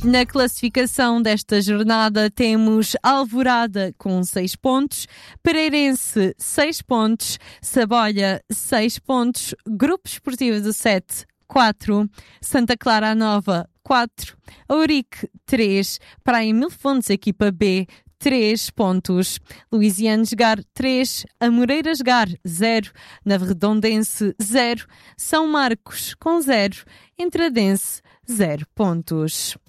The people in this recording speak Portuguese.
Na classificação desta jornada temos Alvorada com 6 pontos, Pereirense 6 pontos, Saboia 6 pontos, Grupo Esportivo do 7 4, Santa Clara a Nova 4, Ourique 3, Praia Mil Fontes equipa B 3 pontos, Luisianes Gar 3, Amoreiras Gar 0, Navarredondense 0, São Marcos com 0, Entradense 0 pontos.